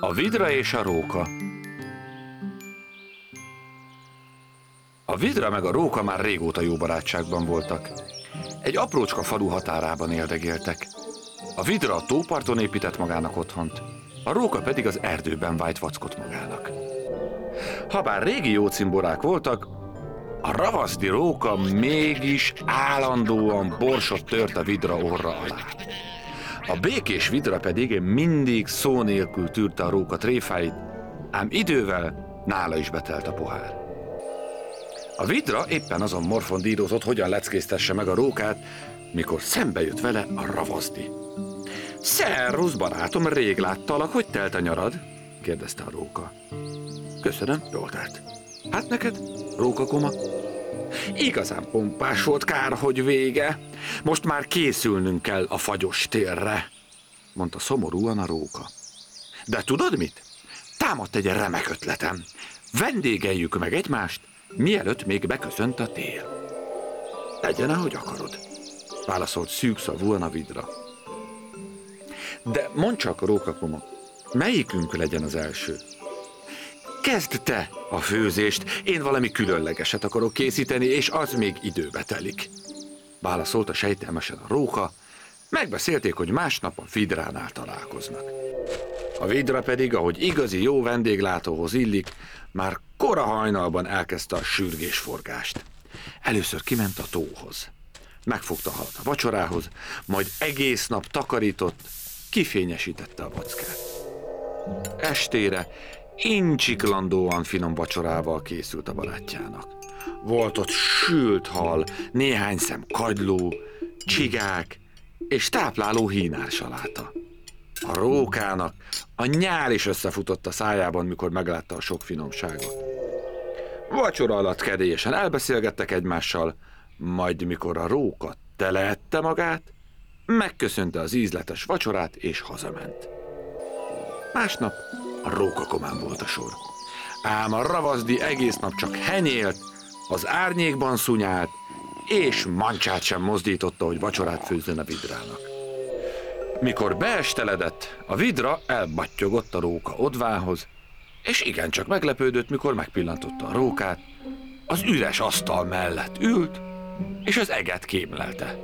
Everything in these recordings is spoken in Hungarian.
A vidra és a róka. A vidra meg a róka már régóta jó barátságban voltak. Egy aprócska falu határában éldegéltek. A vidra a tóparton épített magának otthont, a róka pedig az erdőben vájt vackot magának. Habár régi jócimborák voltak, a ravaszdi róka mégis állandóan borsot tört a vidra orra alá. A békés vidra pedig mindig szó nélkül tűrte a róka tréfáit, ám idővel nála is betelt a pohár. A vidra éppen azon morfondírozott, hogyan leckésztesse meg a rókát, mikor szembe jött vele a ravaszdi. Szervusz, barátom, rég láttalak, hogy telt a nyarad? Kérdezte a róka. Köszönöm, jól telt. Hát neked, rókakoma? Igazán pompás volt, kár, hogy vége. Most már készülnünk kell a fagyos térre, mondta szomorúan a róka. De tudod mit? Támadt egy remek ötletem. Vendégeljük meg egymást, mielőtt még beköszönt a tél. Legyen, ahogy akarod, válaszolt szűkszavúan a vidra. De mondd csak, rókakoma, melyikünk legyen az első? Kezd te a főzést, én valami különlegeset akarok készíteni, és az még időbe telik, válaszolta sejtelmesen a róka. Megbeszélték, hogy másnap a vidránál találkoznak. A vidra pedig, ahogy igazi jó vendéglátóhoz illik, már kora hajnalban elkezdte a sürgésforgást. Először kiment a tóhoz. Megfogta a halat a vacsorához, majd egész nap takarított, kifényesítette a vackát. Estére incsiklandóan finom vacsorával készült a barátjának. Volt ott sült hal, néhány szem kagyló, csigák és tápláló hínársaláta. A rókának a nyál is összefutott a szájában, mikor meglátta a sok finomságot. Vacsora alatt kedélyesen elbeszélgettek egymással, majd mikor a róka teleette magát, megköszönte az ízletes vacsorát és hazament. Másnap a rókakomán volt a sor. Ám a ravaszdi egész nap csak henyélt, az árnyékban szunyált, és mancsát sem mozdította, hogy vacsorát főzzön a vidrának. Mikor beesteledett, a vidra elbattyogott a róka odvához, és igencsak meglepődött, mikor megpillantotta a rókát. Az üres asztal mellett ült, és az eget kémlelte.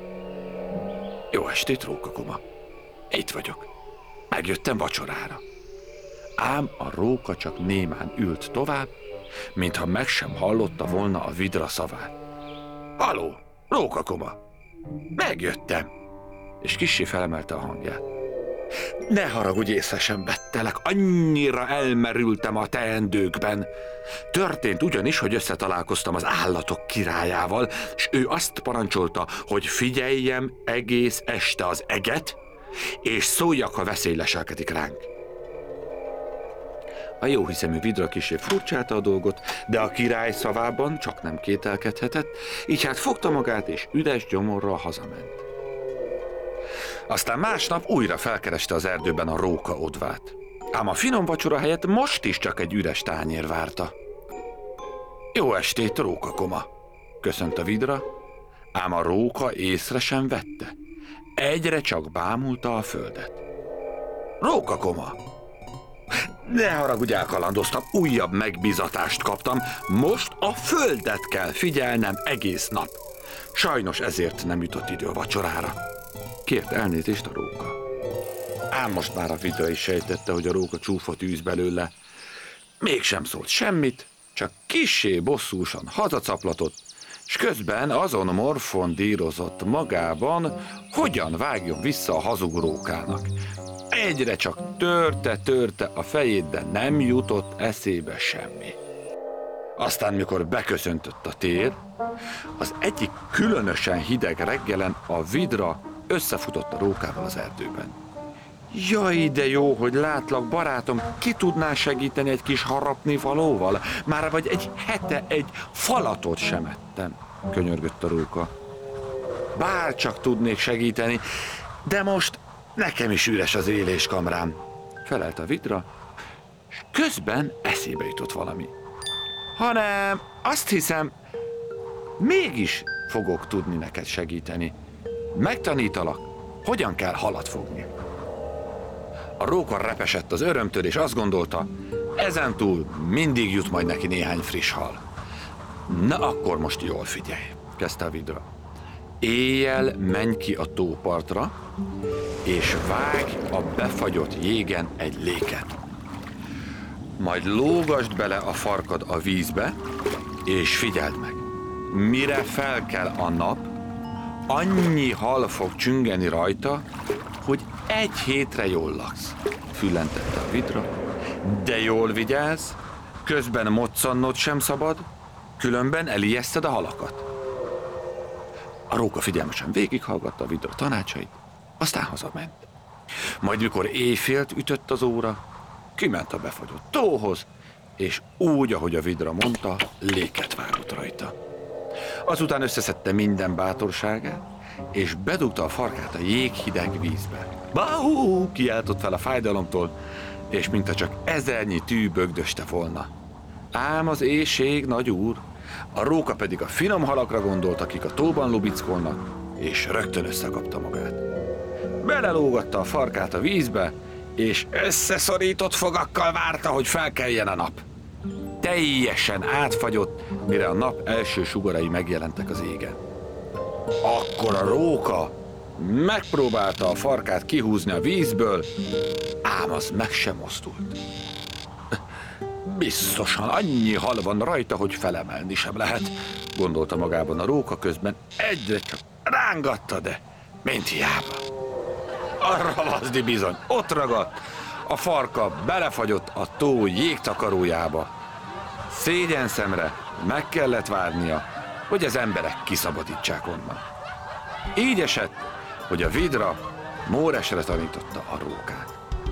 Jó estét, rókakoma! Itt vagyok. Megjöttem vacsorára. Ám a róka csak némán ült tovább, mintha meg sem hallotta volna a vidra szavát. Haló, rókakoma! Megjöttem! És kissé felemelte a hangját. Ne haragudj, észre sem vettelek, annyira elmerültem a teendőkben. Történt ugyanis, hogy összetalálkoztam az állatok királyával, és ő azt parancsolta, hogy figyeljem egész este az eget, és szóljak, ha veszély leselkedik ránk. A jóhiszemű vidra kissé furcsálta a dolgot, de a király szavában csak nem kételkedhetett, így hát fogta magát, és üres gyomorral hazament. Aztán másnap újra felkereste az erdőben a róka odvát. Ám a finom vacsora helyett most is csak egy üres tányér várta. Jó estét, rókakoma! Köszönt a vidra, ám a róka észre sem vette. Egyre csak bámulta a földet. Rókakoma! Ne haragudj, elkalandoztam, újabb megbízatást kaptam. Most a földet kell figyelnem egész nap. Sajnos ezért nem jutott idő a vacsorára. Kért elnézést a róka. Ám most már a vidra is sejtette, hogy a róka csúfot űz belőle. Mégsem szólt semmit, csak kissé bosszúsan hazacaplatott, s közben azon morfondírozott magában, hogyan vágjon vissza a hazug rókának. Egyre csak törte a fejét, de nem jutott eszébe semmi. Aztán, mikor beköszöntött a tér, az egyik különösen hideg reggelen a vidra összefutott a rókával az erdőben. Jaj, de jó, hogy látlak, barátom, ki tudnál segíteni egy kis harapnivalóval? Már vagy egy hete egy falatot sem ettem, könyörgött a róka. Bár csak tudnék segíteni, de most nekem is üres az éléskamrám, felelt a vidra, és közben eszébe jutott valami. Hanem azt hiszem, mégis fogok tudni neked segíteni. Megtanítalak, hogyan kell halat fogni. A róka repesett az örömtől, és azt gondolta, ezentúl mindig jut majd neki néhány friss hal. Na akkor most jól figyelj, kezdte a vidra. Éjjel menj ki a tópartra, és vágj a befagyott jégen egy léket. Majd lógasd bele a farkad a vízbe, és figyeld meg, mire felkel a nap, annyi hal fog csüngeni rajta, hogy 1 hétre jól laksz, füllentette a vidra. De jól vigyázz, közben moccannod sem szabad, különben elijeszted a halakat. A róka figyelmesen végighallgatta a vidra tanácsait, aztán hazament. Majd mikor éjfélt ütött az óra, kiment a befagyott tóhoz, és úgy, ahogy a vidra mondta, léket vágott rajta. Azután összeszedte minden bátorságát, és bedugta a farkát a jéghideg vízbe. Báú! Kiáltott fel a fájdalomtól, és mintha csak ezernyi tű bögdöste volna. Ám az éhség, nagy úr, a róka pedig a finom halakra gondolt, akik a tóban lubickolnak, és rögtön összekapta magát. Belelógatta a farkát a vízbe, és összeszorított fogakkal várta, hogy felkeljen a nap. Teljesen átfagyott, mire a nap első sugarai megjelentek az égen. Akkor a róka megpróbálta a farkát kihúzni a vízből, ám az meg sem mozdult. Biztosan annyi hal van rajta, hogy felemelni sem lehet, gondolta magában a róka, közben egyre csak rángatta, de mint hiába. A ravaszdi bizony ott ragadt, a farka belefagyott a tó jégtakarójába. Szégyenszemre meg kellett várnia, hogy az emberek kiszabadítsák onnan. Így esett, hogy a vidra Móresre tanította a rókát.